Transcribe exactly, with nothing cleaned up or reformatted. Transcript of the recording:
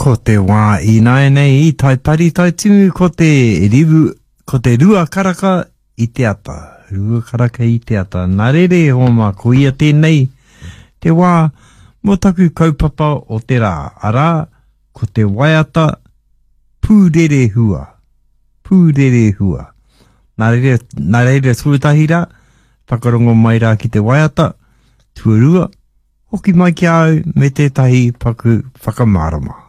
ko te wā i nai nei i tai pari tai timu ko te ribu, ko te rua karaka i te ata. Rua karaka i te ata. Nā rere homa ko ia tēnei te wā mo taku kaupapa o te rā. Arā, ko te waiata pūrere hua. Pūrere hua. Nā rere, nā rere tuatahira, whakarongo mai rā ki te waiata, tuarua, hoki mai ki au me tētahi paku whakamārama.